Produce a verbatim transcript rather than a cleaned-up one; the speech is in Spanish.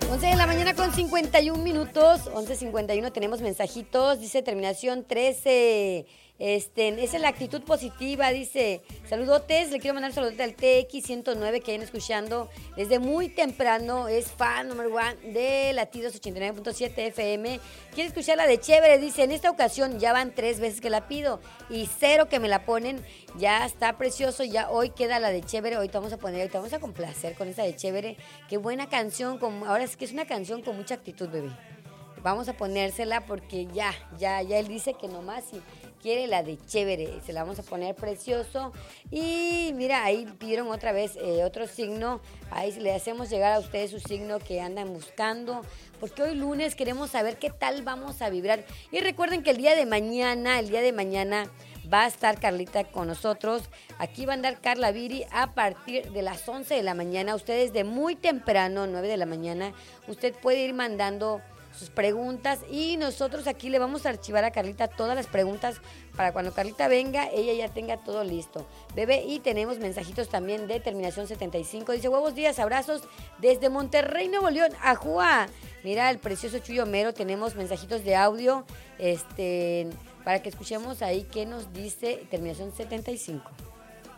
once de la mañana con cincuenta y un minutos, once cincuenta y uno, tenemos mensajitos, dice terminación trece, este, esa es la actitud positiva, dice, saludotes, le quiero mandar saludotes al T X ciento nueve que vienen escuchando desde muy temprano, es fan number one de Latidos ochenta y nueve punto siete F M, quiere escuchar la de Chévere, dice, en esta ocasión ya van tres veces que la pido y cero que me la ponen, ya está precioso, ya hoy queda la de Chévere, hoy te vamos a poner, hoy te vamos a complacer con esa de Chévere, qué buena canción, con, ahora es que es una canción con mucha actitud, bebé. Vamos a ponérsela porque ya, ya, ya él dice que nomás si quiere la de Chévere, se la vamos a poner precioso. Y mira, ahí pidieron otra vez eh, otro signo, ahí le hacemos llegar a ustedes su signo que andan buscando, porque hoy lunes queremos saber qué tal vamos a vibrar. Y recuerden que el día de mañana, el día de mañana va a estar Carlita con nosotros. Aquí va a andar Carla Viri a partir de las once de la mañana. Ustedes de muy temprano, nueve de la mañana, usted puede ir mandando sus preguntas y nosotros aquí le vamos a archivar a Carlita todas las preguntas para cuando Carlita venga, ella ya tenga todo listo. Bebé, y tenemos mensajitos también de terminación setenta y cinco. Dice, huevos días, abrazos desde Monterrey, Nuevo León. ¡Ajúa! Mira, el precioso Chuyo Mero, tenemos mensajitos de audio este, para que escuchemos ahí qué nos dice terminación setenta y cinco.